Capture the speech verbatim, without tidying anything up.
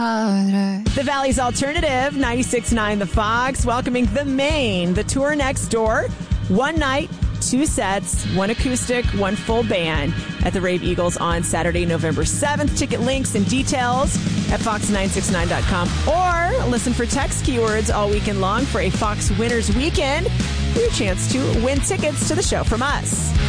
The Valley's Alternative, ninety-six point nine The Fox, welcoming The Maine, the tour next door. One night, two sets, one acoustic, one full band at the Rave Eagles on Saturday, November seventh. Ticket links and details at fox nine six nine dot com. Or listen for text keywords all weekend long for a Fox Winners Weekend for your chance to win tickets to the show from us.